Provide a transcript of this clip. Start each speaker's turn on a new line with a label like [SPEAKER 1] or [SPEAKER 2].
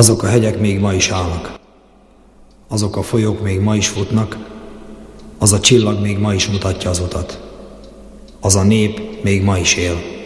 [SPEAKER 1] Azok a hegyek még ma is állnak. Azok a folyók még ma is futnak, az a csillag még ma is mutatja az utat. Az a nép még ma is él.